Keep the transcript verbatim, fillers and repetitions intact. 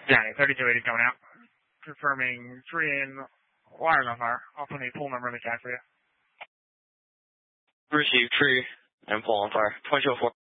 Yeah, thirty-two eighty coming out. Confirming three in wires on fire. I'll put a pull number in the chat for you. Receive tree and pull on fire. twenty-two oh four.